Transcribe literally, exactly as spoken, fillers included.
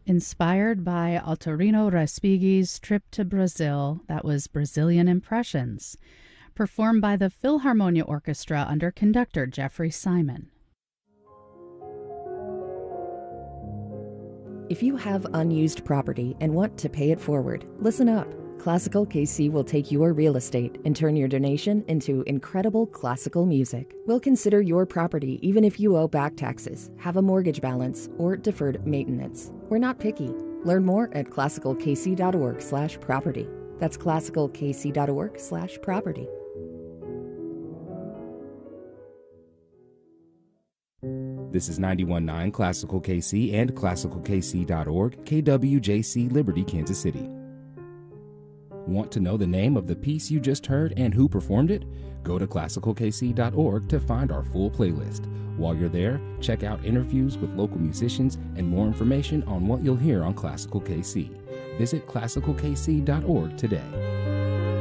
Inspired by Altorino Respighi's trip to Brazil, that was Brazilian Impressions, performed by the Philharmonia Orchestra under conductor Jeffrey Simon. If you have unused property and want to pay it forward, listen up. Classical K C will take your real estate and turn your donation into incredible classical music. We'll consider your property even if you owe back taxes, have a mortgage balance, or deferred maintenance. We're not picky. Learn more at classical k c dot org slash property. That's classical k c dot org slash property. This is ninety-one point nine Classical K C and classical k c dot org, K W J C Liberty, Kansas City. Want to know the name of the piece you just heard and who performed it? Go to classical k c dot org to find our full playlist. While you're there, check out interviews with local musicians and more information on what you'll hear on Classical K C. Visit classical k c dot org today.